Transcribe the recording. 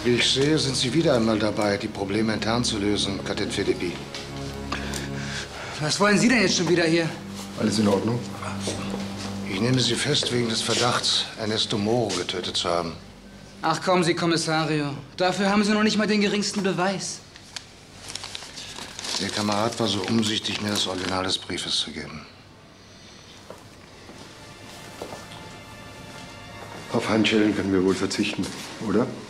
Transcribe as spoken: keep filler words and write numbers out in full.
Wie ich sehe, sind Sie wieder einmal dabei, die Probleme intern zu lösen, Kadett Philippi. Was wollen Sie denn jetzt schon wieder hier? Alles in Ordnung? Ich nehme Sie fest wegen des Verdachts, Ernesto Moro getötet zu haben. Ach kommen Sie, Kommissario. Dafür haben Sie noch nicht mal den geringsten Beweis. Ihr Kamerad war so umsichtig, mir das Original des Briefes zu geben. Auf Handschellen können wir wohl verzichten, oder?